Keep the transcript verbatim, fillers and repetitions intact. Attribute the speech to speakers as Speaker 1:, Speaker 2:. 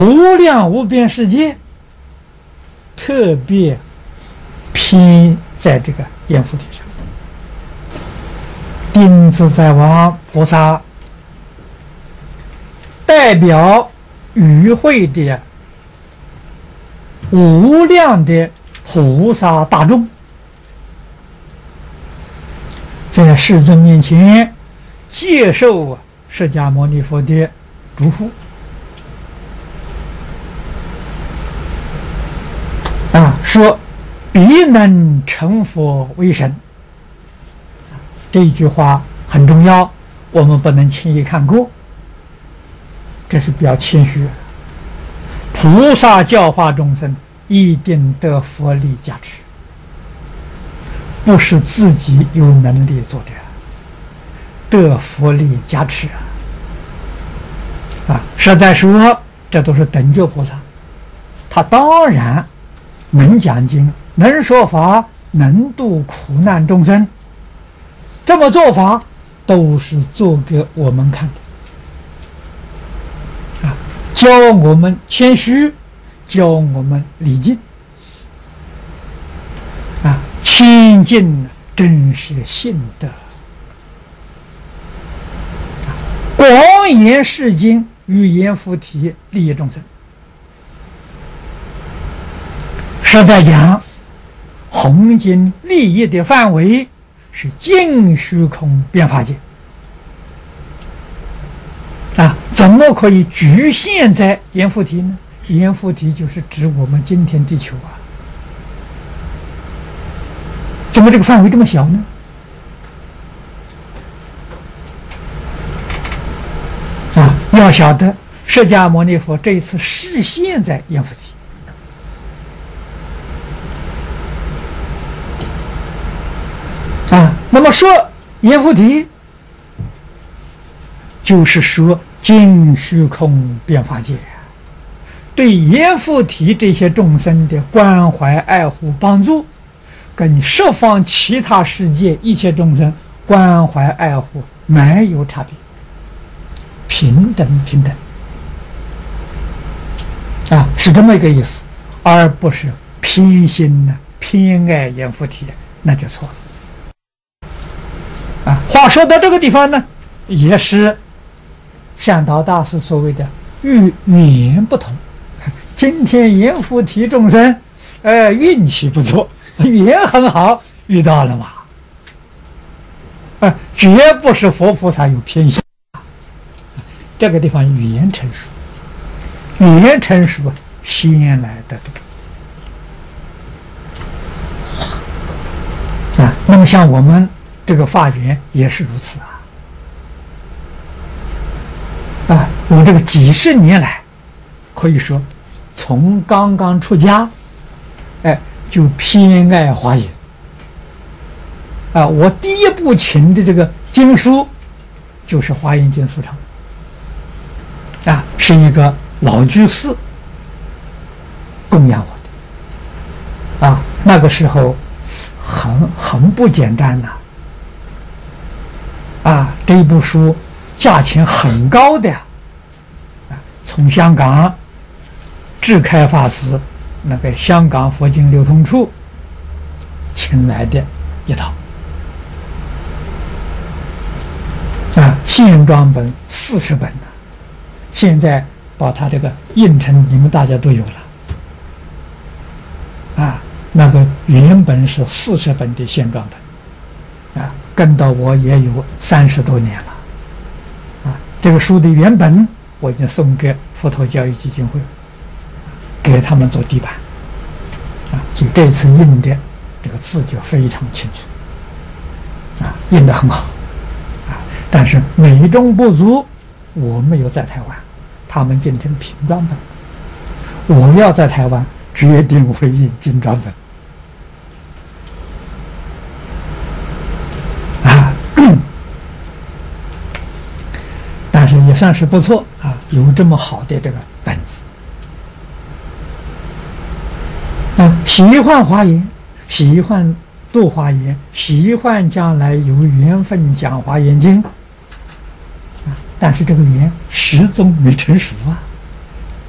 Speaker 1: 无量无边世界，特别偏在这个阎浮提上。丁自在王菩萨代表与会的无量的菩萨大众，在世尊面前接受释迦牟尼佛的嘱咐啊，说必能成佛为神。这一句话很重要，我们不能轻易看过，这是比较谦虚。菩萨教化众生，一定得佛力加持，不是自己有能力做的，得佛力加持啊！实在说，这都是等觉菩萨，他当然能讲经，能说法，能度苦难众生。这么做法都是做给我们看的啊，教我们谦虚，教我们礼敬啊，亲近真实信德，广言释经，语言菩提，利益众生。实在讲，弘经利益的范围是尽虚空遍法界啊，怎么可以局限在阎浮提呢？阎浮提就是指我们今天地球啊，怎么这个范围这么小呢？啊，要晓得释迦牟尼佛这一次示现在阎浮提。啊，那么说阎浮提，就是说尽虚空遍法界，对阎浮提这些众生的关怀、爱护、帮助，跟十方其他世界一切众生关怀、爱护没有差别，平等平等，啊，是这么一个意思，而不是偏心呢、偏爱阎浮提，那就错了。啊，话说到这个地方呢，也是善导大师所谓的遇缘不同。今天阎浮提众生，呃，运气不错，缘很好，遇到了嘛。啊，绝不是佛菩萨有偏向。这个地方语言成熟，语言成熟先来的啊。那么像我们这个法缘也是如此啊！啊，我这个几十年来，可以说从刚刚出家，哎，就偏爱华严。啊，我第一部请的这个经书就是《华严经疏钞》，啊，是一个老居士供养我的。啊，那个时候很很不简单呐、啊。啊，这一部书价钱很高的呀！啊，从香港智开法师那个香港佛经流通处请来的一套，啊，现装本四十本呢，现在把它这个印成，你们大家都有了。啊，那个原本是四十本的现装本。啊，跟到我也有三十多年了，啊，这个书的原本我已经送给佛陀教育基金会，给他们做底板，啊，所以这次印的这个字就非常清楚，啊，印得很好，啊，但是美中不足，我没有在台湾，他们印成平装本，我要在台湾决定会印精装本。但是也算是不错啊，有这么好的这个本子啊，喜欢华严，喜欢读华严，喜欢将来有缘分讲华严经啊，但是这个缘始终没成熟啊。